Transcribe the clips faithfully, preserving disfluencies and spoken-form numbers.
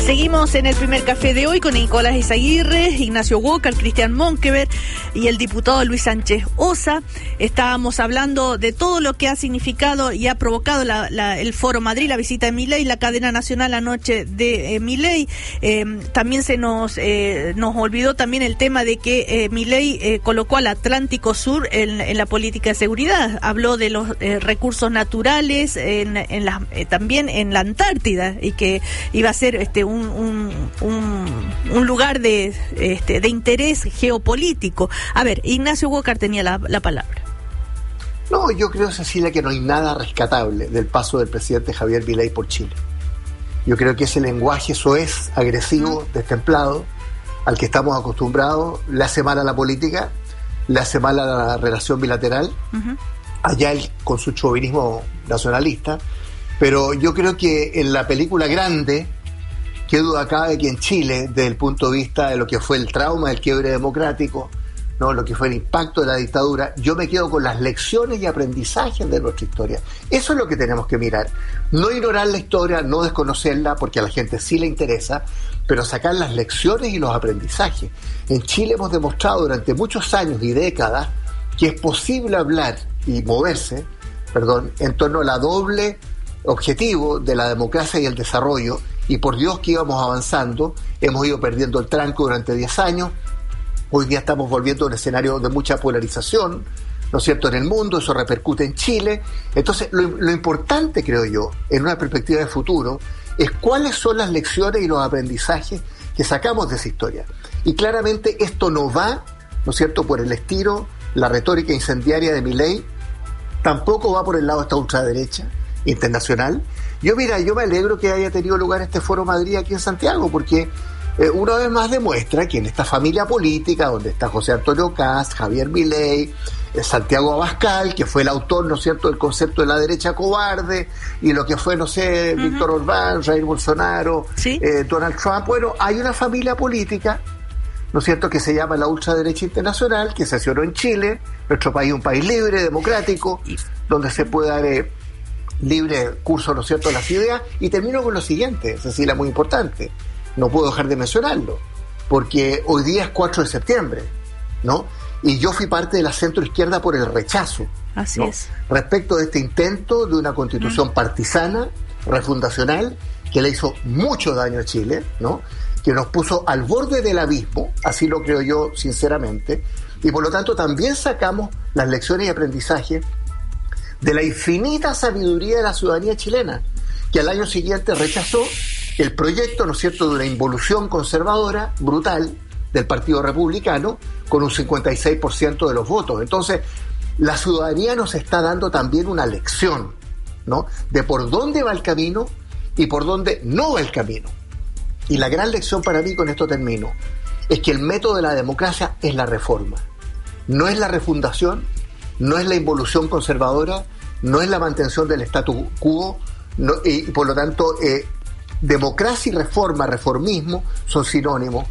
Seguimos en el primer café de hoy con Nicolás Izaguirre, Ignacio Walker, Cristian Monkever y el diputado Luis Sánchez Osa. Estábamos hablando de todo lo que ha significado y ha provocado la, la, el Foro Madrid, la visita de Milei, la cadena nacional anoche de eh, Milei. Eh, también se nos eh, nos olvidó también el tema de que eh, Milei eh, colocó al Atlántico Sur en, en la política de seguridad. Habló de los eh, recursos naturales en, en la, eh, también en la Antártida y que iba a ser este un, un, un, un lugar de, este, de interés geopolítico. A ver, Ignacio Walker tenía la, la palabra. No, yo creo, Cecilia, que no hay nada rescatable del paso del presidente Javier Milei por Chile. Yo creo que ese lenguaje soez, agresivo, destemplado, al que estamos acostumbrados, le hace mal a la política, le hace mal a la relación bilateral, uh-huh. allá él con su chauvinismo nacionalista, pero yo creo que en la película grande, qué duda cabe que en Chile, desde el punto de vista de lo que fue el trauma del quiebre democrático, ¿no? Lo que fue el impacto de la dictadura, yo me quedo con las lecciones y aprendizajes de nuestra historia. Eso es lo que tenemos que mirar. No ignorar la historia, no desconocerla, porque a la gente sí le interesa, pero sacar las lecciones y los aprendizajes. En Chile hemos demostrado durante muchos años y décadas que es posible hablar y moverse, perdón, en torno a la doble objetivo de la democracia y el desarrollo, y por Dios que íbamos avanzando, hemos ido perdiendo el tranco durante diez años, hoy día estamos volviendo a un escenario de mucha polarización, ¿no es cierto?, en el mundo, eso repercute en Chile. Entonces, lo, lo importante, creo yo, en una perspectiva de futuro, es cuáles son las lecciones y los aprendizajes que sacamos de esa historia. Y claramente esto no va, ¿no es cierto?, por el estilo, la retórica incendiaria de Milei, tampoco va por el lado de esta ultraderecha internacional. Yo, mira, yo me alegro que haya tenido lugar este Foro Madrid aquí en Santiago, porque eh, una vez más demuestra que en esta familia política, donde está José Antonio Kast, Javier Milei, eh, Santiago Abascal, que fue el autor, ¿no es cierto?, del concepto de la derecha cobarde, y lo que fue, no sé, uh-huh. Víctor Orbán, Jair Bolsonaro, ¿sí? eh, Donald Trump. Bueno, hay una familia política, ¿no es cierto?, que se llama la ultraderecha internacional, que se sesionó en Chile, nuestro país, un país libre, democrático, donde se puede dar eh, libre curso, ¿no es cierto?, las ideas. Y termino con lo siguiente, Cecilia, muy importante, no puedo dejar de mencionarlo, porque hoy día es cuatro de septiembre, ¿no? Y yo fui parte de la centroizquierda por el rechazo. Así ¿no? es. Respecto de este intento de una constitución mm. partisana, refundacional, que le hizo mucho daño a Chile, ¿no?, que nos puso al borde del abismo, así lo creo yo sinceramente, y por lo tanto también sacamos las lecciones y aprendizajes de la infinita sabiduría de la ciudadanía chilena, que al año siguiente rechazó el proyecto, ¿no es cierto?, de una involución conservadora brutal del Partido Republicano con un cincuenta y seis por ciento de los votos. Entonces, la ciudadanía nos está dando también una lección, ¿no?, de por dónde va el camino y por dónde no va el camino. Y la gran lección para mí, con esto termino, es que el método de la democracia es la reforma. No es la refundación, no es la involución conservadora, no es la mantención del status quo, no, y por lo tanto, eh, democracia y reforma, reformismo, son sinónimos.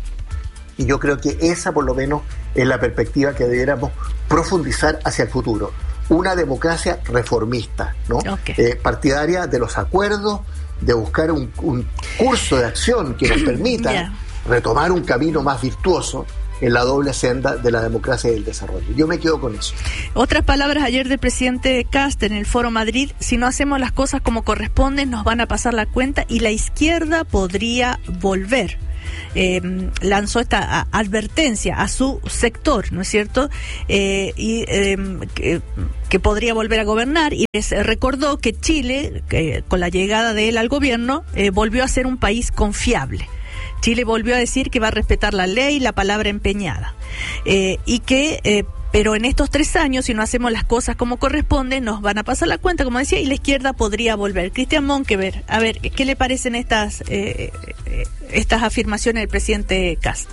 Y yo creo que esa, por lo menos, es la perspectiva que debiéramos profundizar hacia el futuro. Una democracia reformista, ¿no? Okay. Eh, partidaria de los acuerdos, de buscar un, un curso de acción que nos permita yeah. retomar un camino más virtuoso en la doble senda de la democracia y el desarrollo. Yo me quedo con eso. Otras palabras ayer del presidente Kast en el Foro Madrid: si no hacemos las cosas como corresponden, nos van a pasar la cuenta y la izquierda podría volver. Eh, lanzó esta a, advertencia a su sector, ¿no es cierto? Eh, y eh, que, que podría volver a gobernar, y les recordó que Chile, que con la llegada de él al gobierno, eh, volvió a ser un país confiable. Chile volvió a decir que va a respetar la ley, la palabra empeñada, eh, y que eh, pero en estos tres años, si no hacemos las cosas como corresponde, nos van a pasar la cuenta, como decía, y la izquierda podría volver. Cristian Monkever, a ver, ¿qué le parecen estas eh, eh, estas afirmaciones del presidente Kast?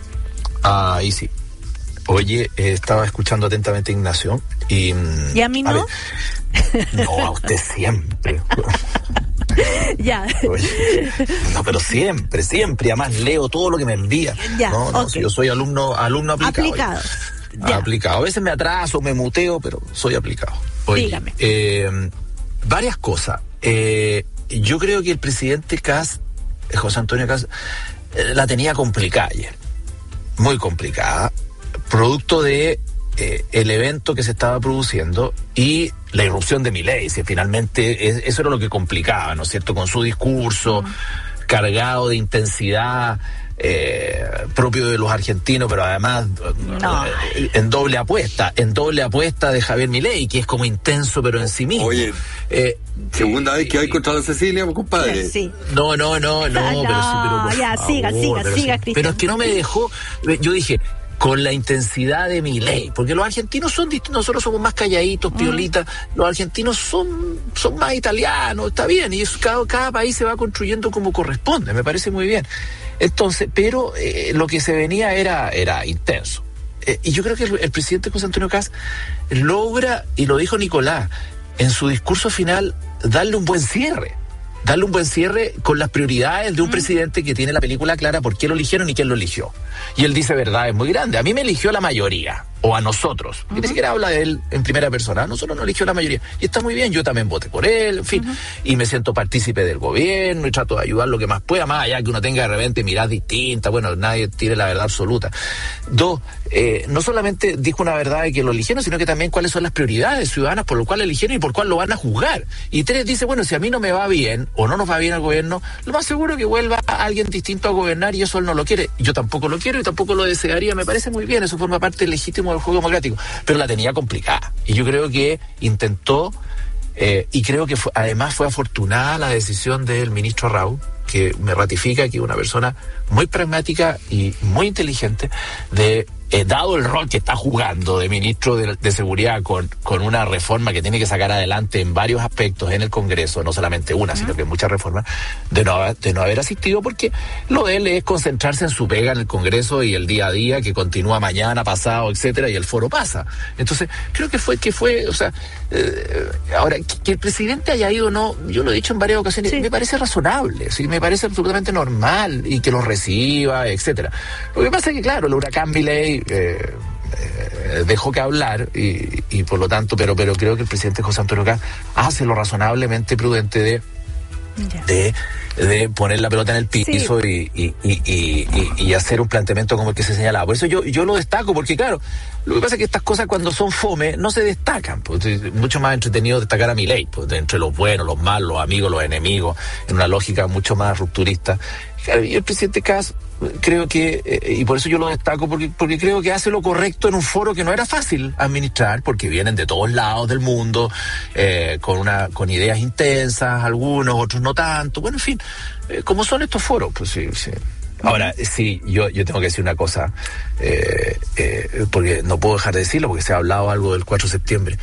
Ah, ahí sí. Oye, eh, estaba escuchando atentamente a Ignacio y... ¿Y a mí no? A ver, no, a usted siempre. Ya. Oye, no, pero siempre, siempre. Además leo todo lo que me envía. Ya, no, no, okay. Si yo soy alumno, alumno aplicado. Aplicado. Ya. Aplicado. A veces me atraso, me muteo, pero soy aplicado. Oye, dígame. Eh, varias cosas. Eh, yo creo que el presidente Kast José Antonio Kast eh, la tenía complicada ayer, muy complicada, producto de eh, el evento que se estaba produciendo y la irrupción de Milei. Si finalmente es, eso era lo que complicaba, ¿no es cierto?, con su discurso mm. cargado de intensidad, Eh, propio de los argentinos, pero además no. eh, en doble apuesta, en doble apuesta de Javier Milei, que es como intenso pero en sí mismo. Oye, eh, segunda eh, vez que hay contra la Cecilia, compadre. Sí. No, no, no, no, no, pero sí, pero por ya, favor, siga, siga, pero siga, sí. Cristian. Pero es que no me dejó, yo dije, con la intensidad de Milei, porque los argentinos son distintos, nosotros somos más calladitos, mm. piolitas, los argentinos son, son más italianos, está bien, y eso, cada, cada país se va construyendo como corresponde, me parece muy bien. Entonces, pero eh, lo que se venía era, era intenso. Eh, y yo creo que el, el presidente José Antonio Kast logra, y lo dijo Nicolás, en su discurso final, darle un buen cierre. Darle un buen cierre con las prioridades de un mm. presidente que tiene la película clara por qué lo eligieron y quién lo eligió. Y él dice verdades muy grandes. A mí me eligió la mayoría, o a nosotros. Uh-huh. Y ni siquiera habla de él en primera persona. A nosotros nos eligió la mayoría. Y está muy bien, yo también voté por él, en fin. Uh-huh. Y me siento partícipe del gobierno y trato de ayudar lo que más pueda, más allá que uno tenga de repente miradas distintas. Bueno, nadie tiene la verdad absoluta. Dos, eh, no solamente dijo una verdad de que lo eligieron, sino que también cuáles son las prioridades ciudadanas por lo cual eligieron y por cuál lo van a juzgar. Y tres, dice, bueno, si a mí no me va bien o no nos va bien al gobierno, lo más seguro es que vuelva a alguien distinto a gobernar y eso él no lo quiere. Yo tampoco lo quiero y tampoco lo desearía. Me parece muy bien, eso forma parte legítimo del juego democrático, pero la tenía complicada y yo creo que intentó eh, y creo que fue, además fue afortunada la decisión del ministro Raúl, que me ratifica que es una persona muy pragmática y muy inteligente, de eh, dado el rol que está jugando de ministro de, de Seguridad con, con una reforma que tiene que sacar adelante en varios aspectos en el Congreso, no solamente una, uh-huh. sino que muchas reformas, de no, de no haber asistido, porque lo de él es concentrarse en su pega en el Congreso y el día a día que continúa mañana, pasado, etcétera, y el foro pasa. Entonces, creo que fue, que fue, o sea, eh, ahora, que, que el presidente haya ido, no, yo lo he dicho en varias ocasiones, sí. me parece razonable, sí, me parece absolutamente normal y que lo reciba, etcétera. Lo que pasa es que, claro, el huracán Milei Eh, eh, dejó que hablar y, y por lo tanto, pero pero creo que el presidente José Antonio Kast hace lo razonablemente prudente de yeah. de, de poner la pelota en el piso sí. y, y, y, y, y hacer un planteamiento como el que se señalaba. Por eso yo, yo lo destaco, porque claro, lo que pasa es que estas cosas cuando son fome no se destacan, pues, es mucho más entretenido destacar a Milei, pues, entre los buenos, los malos, los amigos, los enemigos, en una lógica mucho más rupturista. Y el presidente Kast, creo que, eh, y por eso yo lo destaco, porque, porque creo que hace lo correcto en un foro que no era fácil administrar, porque vienen de todos lados del mundo, eh, con una con ideas intensas, algunos, otros no tanto, bueno, en fin, eh, como son estos foros, pues sí, sí. Ahora, sí, yo, yo tengo que decir una cosa, eh, eh, porque no puedo dejar de decirlo, porque se ha hablado algo del cuatro de septiembre.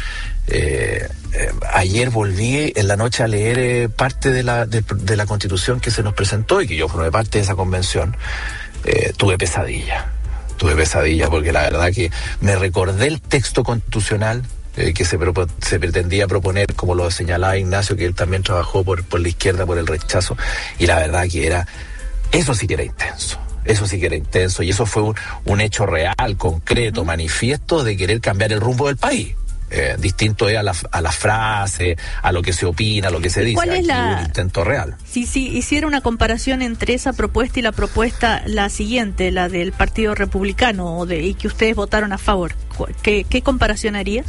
Eh, eh, ayer volví en la noche a leer eh, parte de la, de, de la Constitución que se nos presentó y que yo formé parte de esa convención. Eh, tuve pesadilla, tuve pesadilla porque la verdad que me recordé el texto constitucional eh, que se, propo, se pretendía proponer, como lo señalaba Ignacio, que él también trabajó por, por la izquierda, por el rechazo, y la verdad que era... Eso sí que era intenso, eso sí que era intenso, y eso fue un, un hecho real, concreto, uh-huh. manifiesto de querer cambiar el rumbo del país. Eh, distinto es a la, a la frase, a lo que se opina, a lo que se dice. ¿Cuál es Aquí la... un intento real. Si sí, sí, hiciera una comparación entre esa propuesta y la propuesta, la siguiente, la del Partido Republicano, o de, y que ustedes votaron a favor, ¿qué, qué comparación harías?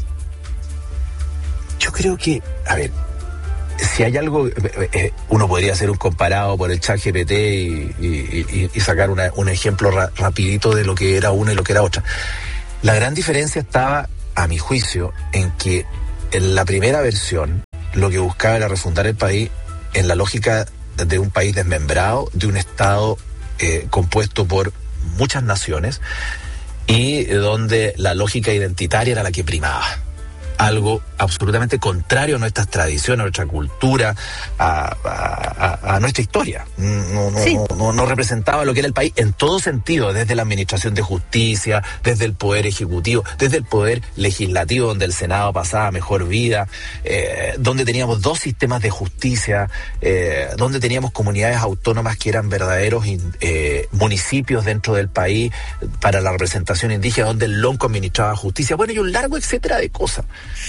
Yo creo que, a ver, si hay algo, eh, uno podría hacer un comparado por el ChatGPT y, y, y, y sacar una, un ejemplo ra, rapidito de lo que era una y lo que era otra. La gran diferencia estaba, a mi juicio, en que en la primera versión lo que buscaba era refundar el país en la lógica de un país desmembrado, de un Estado eh, compuesto por muchas naciones y donde la lógica identitaria era la que primaba. Algo absolutamente contrario a nuestras tradiciones, a nuestra cultura, a, a, a, a nuestra historia. No, no, sí. no, no, no representaba lo que era el país en todo sentido, desde la administración de justicia, desde el poder ejecutivo, desde el poder legislativo, donde el Senado pasaba mejor vida, eh, donde teníamos dos sistemas de justicia, eh, donde teníamos comunidades autónomas que eran verdaderos eh, municipios dentro del país para la representación indígena, donde el Lonco administraba justicia, bueno, y un largo etcétera de cosas.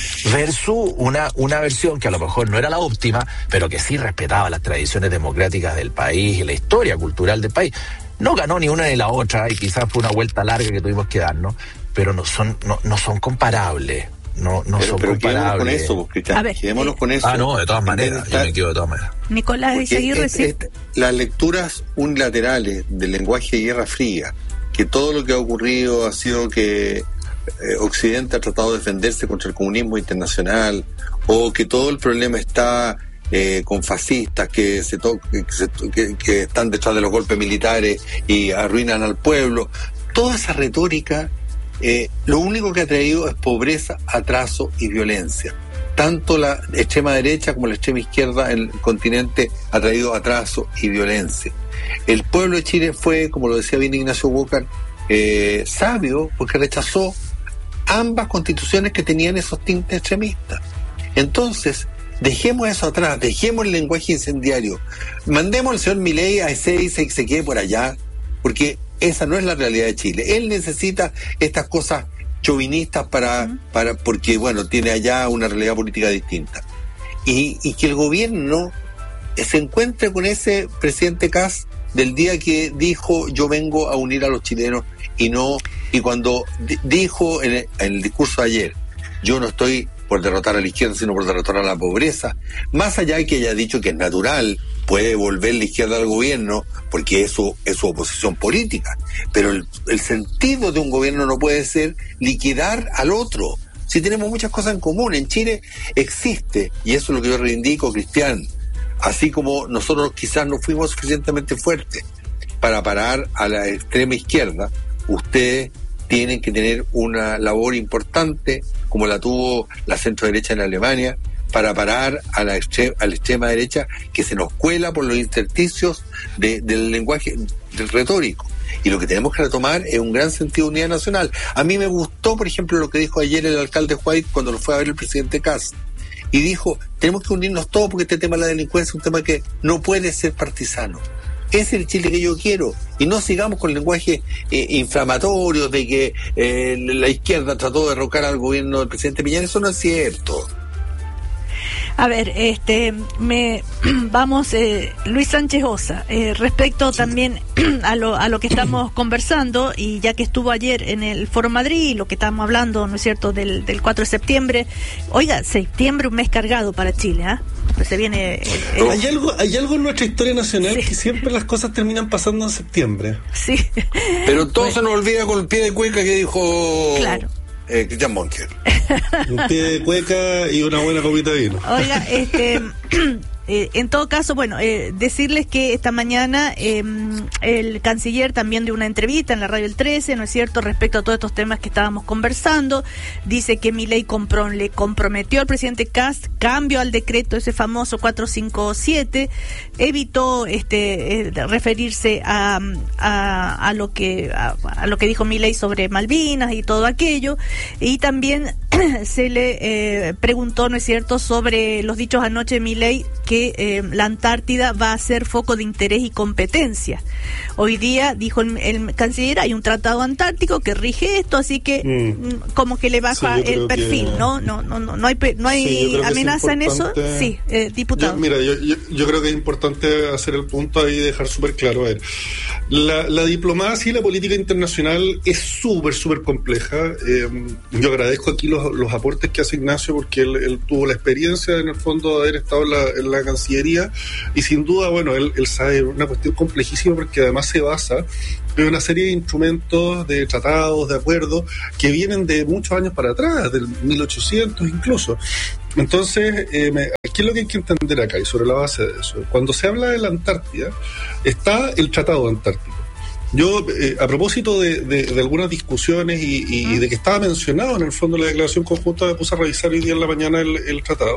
versus una, una versión que a lo mejor no era la óptima, pero que sí respetaba las tradiciones democráticas del país y la historia cultural del país. No ganó ni una ni la otra, y quizás fue una vuelta larga que tuvimos que darnos, pero no son, no, no son comparables. No, no pero, son pero comparables. Con eso, Cristian, a ver, quedémonos con eso. Ah, no, de todas maneras, estar, yo me quedo de todas maneras. Nicolás Izaguirre, sí. Este, las lecturas unilaterales del lenguaje de Guerra Fría, que todo lo que ha ocurrido ha sido que eh, Occidente ha tratado de defenderse contra el comunismo internacional, o que todo el problema está eh, con fascistas que, se to- que, se, que, que están detrás de los golpes militares y arruinan al pueblo. Toda esa retórica, eh, lo único que ha traído es pobreza, atraso y violencia. Tanto la extrema derecha como la extrema izquierda en el continente ha traído atraso y violencia. El pueblo de Chile fue, como lo decía bien Ignacio Bocar, eh, sabio, porque rechazó ambas constituciones que tenían esos tintes extremistas. Entonces, dejemos eso atrás, dejemos el lenguaje incendiario, mandemos al señor Milei a Ezeiza y se quede por allá, porque esa no es la realidad de Chile. Él necesita estas cosas chauvinistas para, uh-huh. para, porque bueno, tiene allá una realidad política distinta. Y, y que el gobierno se encuentre con ese presidente Kast del día que dijo yo vengo a unir a los chilenos, y no, y cuando d- dijo en el, en el discurso de ayer, yo no estoy por derrotar a la izquierda, sino por derrotar a la pobreza, más allá de que haya dicho que es natural, puede volver la izquierda al gobierno, porque eso es su oposición política, pero el, el sentido de un gobierno no puede ser liquidar al otro. Si tenemos muchas cosas en común, en Chile existe, y eso es lo que yo reivindico, Cristian, así como nosotros quizás no fuimos suficientemente fuertes para parar a la extrema izquierda, ustedes tienen que tener una labor importante, como la tuvo la centro derecha en Alemania, para parar a la, extre- a la extrema derecha que se nos cuela por los intersticios de, del lenguaje del retórico. Y lo que tenemos que retomar es un gran sentido de unidad nacional. A mí me gustó, por ejemplo, lo que dijo ayer el alcalde White cuando lo fue a ver el presidente Kast. Y dijo, tenemos que unirnos todos porque este tema de la delincuencia es un tema que no puede ser partisano. Ese es el Chile que yo quiero. Y no sigamos con el lenguaje eh, inflamatorio de que eh, la izquierda trató de derrocar al gobierno del presidente Piñera. Eso no es cierto. A ver, este, me vamos, eh, Luis Sánchez Osa, eh, respecto también a lo, a lo que estamos conversando, y ya que estuvo ayer en el Foro Madrid, y lo que estamos hablando, ¿no es cierto?, del, del cuatro de septiembre. Oiga, septiembre, un mes cargado para Chile, ¿ah? ¿eh? Pues se viene... El, el... Hay algo, hay algo en nuestra historia nacional, sí, que siempre las cosas terminan pasando en septiembre. Sí. Pero todo bueno. Se nos olvida con el pie de cueca que dijo... Claro. Eh, Cristian Monker. Un pie de cueca y una buena copita de vino. Oiga, este... Eh, en todo caso, bueno, eh, decirles que esta mañana eh, el canciller también dio una entrevista en la radio El trece, ¿no es cierto?, respecto a todos estos temas que estábamos conversando. Dice que Milei compró, le comprometió al presidente Kast cambio al decreto ese famoso cuatrocientos cincuenta y siete, evitó este eh, referirse a, a, a lo que a, a lo que dijo Milei sobre Malvinas y todo aquello, y también se le eh, preguntó, ¿no es cierto?, sobre los dichos anoche de Milei que que eh, la Antártida va a ser foco de interés y competencia. Hoy día, dijo el, el canciller, hay un tratado antártico que rige esto, así que mm. como que le baja sí, el perfil, que... ¿no? No, no, no, no hay, no hay sí, amenaza en eso. Sí, eh, diputado. Yo, mira, yo, yo, yo creo que es importante hacer el punto ahí y dejar súper claro. A ver, la, la diplomacia y la política internacional es súper, súper compleja. Eh, yo agradezco aquí los, los aportes que hace Ignacio, porque él, él tuvo la experiencia, en el fondo, de haber estado en la, en la Cancillería, y sin duda, bueno, él, él sabe una cuestión complejísima, porque además se basa en una serie de instrumentos, de tratados, de acuerdos que vienen de muchos años para atrás, del mil ochocientos incluso. Entonces, eh, me, ¿qué es lo que hay que entender acá? Y sobre la base de eso, cuando se habla de la Antártida, está el Tratado Antártico. Yo, eh, a propósito de, de, de algunas discusiones y, y, y de que estaba mencionado en el fondo de la declaración conjunta, me puse a revisar hoy día en la mañana el, el tratado,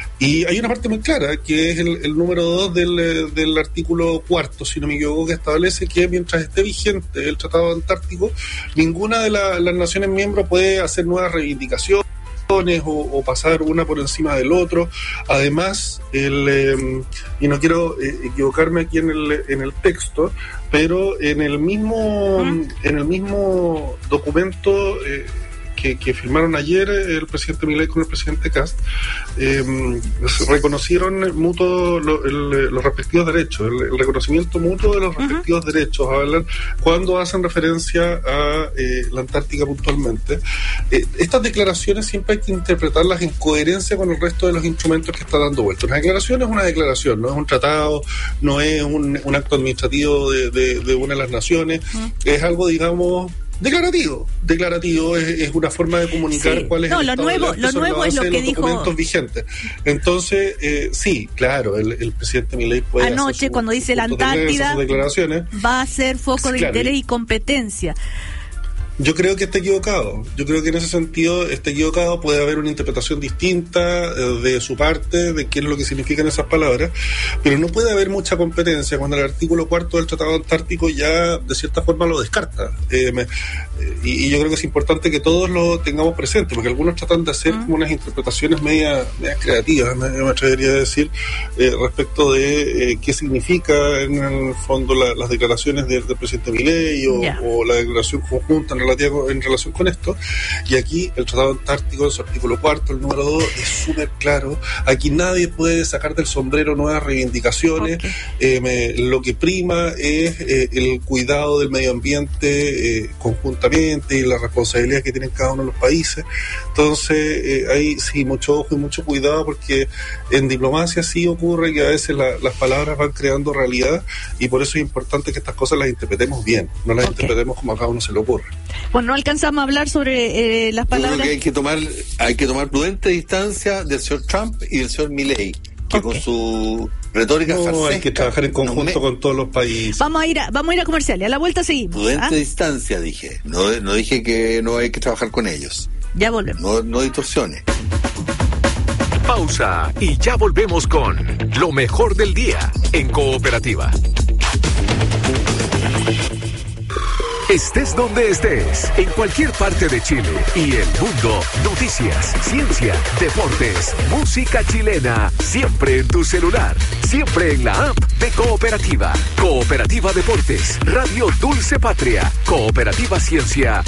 y hay una parte muy clara, que es el, el número dos del, del artículo cuarto, si no me equivoco, que establece que mientras esté vigente el Tratado Antártico, ninguna de la, las naciones miembros puede hacer nuevas reivindicaciones O, o pasar una por encima del otro. Además, el, eh, y no quiero eh, equivocarme aquí en el, en el texto, pero en el mismo, ¿Mm? en el mismo documento eh, que, que firmaron ayer el presidente Milei con el presidente Kast, eh, reconocieron mutuo lo, el, los respectivos derechos, el, el reconocimiento mutuo de los uh-huh. respectivos derechos, hablan cuando hacen referencia a eh, la Antártica puntualmente. Eh, estas declaraciones siempre hay que interpretarlas en coherencia con el resto de los instrumentos que está dando vuelta. Una declaración es una declaración, no es un tratado, no es un, un acto administrativo de, de, de una de las naciones, uh-huh. es algo, digamos, declarativo. Declarativo es, es una forma de comunicar sí. cuál es no, el lo estado nuevo, de lo nuevo es lo que dijo documentos vigentes. Entonces, eh, sí, claro, el, el presidente Milei puede anoche su, cuando dice la Antártida declaraciones. va a ser foco de claro. interés y competencia. Yo creo que está equivocado. Yo creo que en ese sentido está equivocado. Puede haber una interpretación distinta eh, de su parte de qué es lo que significan esas palabras, pero no puede haber mucha competencia cuando el artículo cuarto del Tratado Antártico ya de cierta forma lo descarta. Eh, me, eh, y, y yo creo que es importante que todos lo tengamos presente, porque algunos tratan de hacer uh-huh. como unas interpretaciones media, media creativas, me, me atrevería a decir, eh, respecto de eh, qué significa en el fondo la, las declaraciones del, del presidente Milei o, yeah. o la declaración conjunta en en relación con esto, y aquí el Tratado Antártico en su artículo cuarto, el número dos, es súper claro. Aquí nadie puede sacar del sombrero nuevas reivindicaciones. Okay. Eh, me, lo que prima es eh, el cuidado del medio ambiente eh, conjuntamente y la responsabilidad que tienen cada uno de los países. Entonces eh, hay sí mucho ojo y mucho cuidado, porque en diplomacia sí ocurre que a veces la, las palabras van creando realidad, y por eso es importante que estas cosas las interpretemos bien, no las okay. interpretemos como a cada uno se le ocurre. Bueno, no alcanzamos a hablar sobre eh, las palabras. Yo creo que hay que tomar, hay que tomar prudente distancia del señor Trump y del señor Milei, que okay. con su retórica no, farsesca, hay que trabajar en conjunto no me... con todos los países. Vamos a ir a, vamos a ir a comerciales, a la vuelta seguimos. Prudente ¿ah? distancia, dije. No, no dije que no hay que trabajar con ellos. Ya volvemos. No, no distorsiones. Pausa y ya volvemos con lo mejor del día en Cooperativa. Estés donde estés, en cualquier parte de Chile y el mundo, noticias, ciencia, deportes, música chilena, siempre en tu celular, siempre en la app de Cooperativa. Cooperativa Deportes, Radio Dulce Patria, Cooperativa Ciencia.